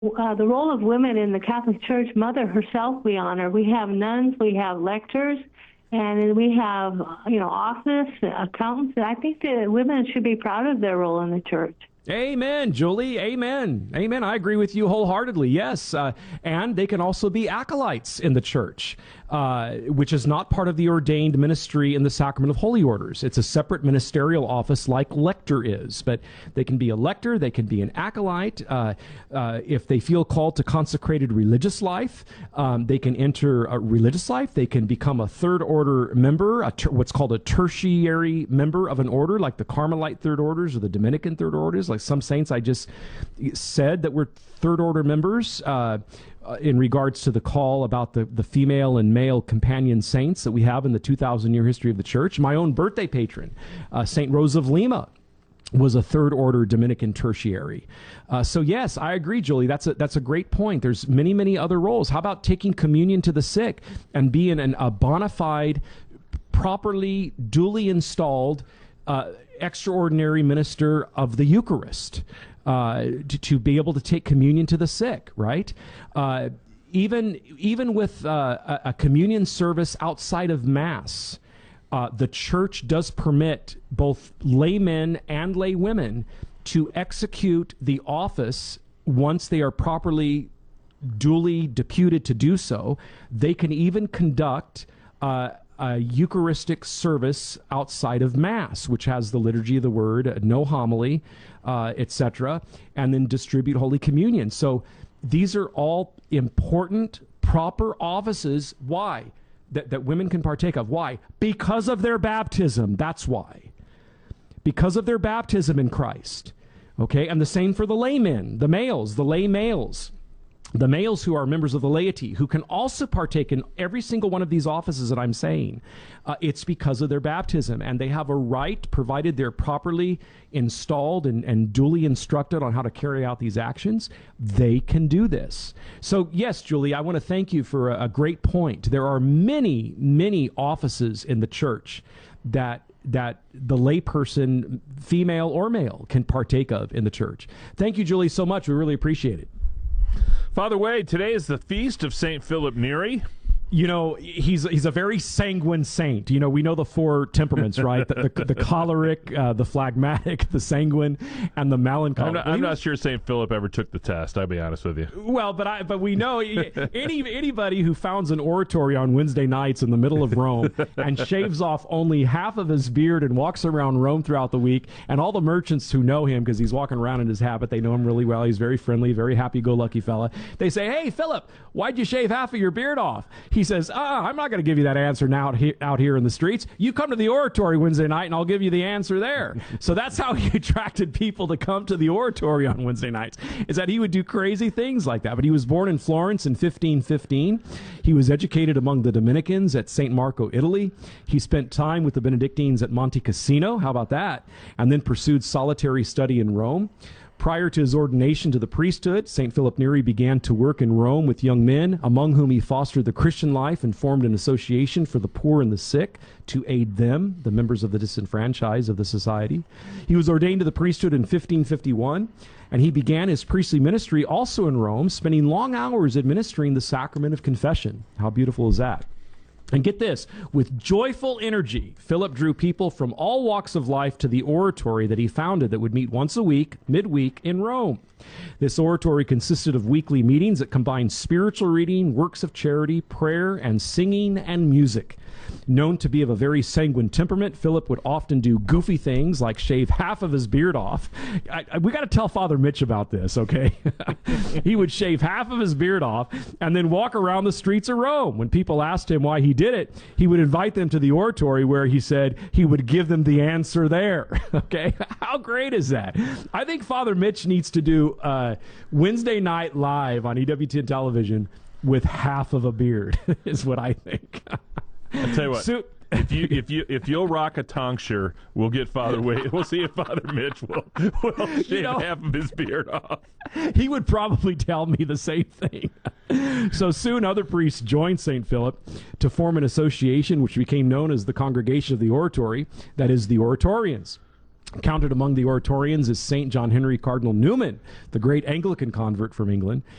the role of women in the Catholic Church, Mother herself we honor. We have nuns, we have lectors, and we have, office, accountants. I think that women should be proud of their role in the church. Amen, Julie. Amen. Amen. I agree with you wholeheartedly. Yes. And they can also be acolytes in the church, which is not part of the ordained ministry in the Sacrament of Holy Orders. It's a separate ministerial office like lector is. But they can be a lector. They can be an acolyte. If they feel called to consecrated religious life, they can enter a religious life. They can become a third order member, what's called a tertiary member of an order, like the Carmelite third orders or the Dominican third orders. Like some saints I just said that we're third order members in regards to the call about the female and male companion saints that we have in the 2,000-year history of the church. My own birthday patron, St. Rose of Lima, was a third order Dominican tertiary. So yes, I agree, Julie. That's a great point. There's many, many other roles. How about taking communion to the sick and being a bona fide, properly, duly installed extraordinary minister of the Eucharist, to be able to take communion to the sick, right? Even with a communion service outside of Mass, the church does permit both laymen and laywomen to execute the office once they are properly, duly deputed to do so. They can even conduct a Eucharistic service outside of Mass, which has the liturgy of the word, no homily, etc., and then distribute Holy Communion. So these are all important, proper offices. Why? That women can partake of. Why? Because of their baptism. That's why. Because of their baptism in Christ. Okay? And the same for the laymen, the males, the lay males. The males who are members of the laity, who can also partake in every single one of these offices that I'm saying, it's because of their baptism. And they have a right, provided they're properly installed and duly instructed on how to carry out these actions, they can do this. So yes, Julie, I want to thank you for a great point. There are many, many offices in the church that the layperson, female or male, can partake of in the church. Thank you, Julie, so much. We really appreciate it. Father Wade, today is the feast of St. Philip Neri. You know, he's a very sanguine saint. You know, we know the four temperaments, right? The choleric, the phlegmatic, the sanguine, and the melancholic. I'm not sure St. Philip ever took the test, I'll be honest with you. Well, but we know anybody who founds an oratory on Wednesday nights in the middle of Rome and shaves off only half of his beard and walks around Rome throughout the week, and all the merchants who know him, because he's walking around in his habit, they know him really well. He's very friendly, very happy-go-lucky fella. They say, "Hey, Philip, why'd you shave half of your beard off?" He says, I'm not going to give you that answer now out here in the streets. You come to the oratory Wednesday night, and I'll give you the answer there. So that's how he attracted people to come to the oratory on Wednesday nights, is that he would do crazy things like that. But he was born in Florence in 1515. He was educated among the Dominicans at St. Marco, Italy. He spent time with the Benedictines at Monte Cassino. How about that? And then pursued solitary study in Rome. Prior to his ordination to the priesthood, St. Philip Neri began to work in Rome with young men, among whom he fostered the Christian life and formed an association for the poor and the sick to aid them, the members of the disenfranchised of the society. He was ordained to the priesthood in 1551, and he began his priestly ministry also in Rome, spending long hours administering the sacrament of confession. How beautiful is that? And get this, with joyful energy, Philip drew people from all walks of life to the oratory that he founded that would meet once a week, midweek, in Rome. This oratory consisted of weekly meetings that combined spiritual reading, works of charity, prayer, and singing and music. Known to be of a very sanguine temperament, Philip would often do goofy things like shave half of his beard off. We got to tell Father Mitch about this, okay? He would shave half of his beard off and then walk around the streets of Rome. When people asked him why he did it, he would invite them to the oratory where he said he would give them the answer there, okay? How great is that? I think Father Mitch needs to do Wednesday Night Live on EWTN television with half of a beard, is what I think. I'll tell you what. If you'll rock a tonsure, we'll get Father Wade. We'll see if Father Mitch will shave half of his beard off. He would probably tell me the same thing. So soon other priests joined St. Philip to form an association which became known as the Congregation of the Oratory, that is, the Oratorians. Counted among the Oratorians is St. John Henry Cardinal Newman, the great Anglican convert from England.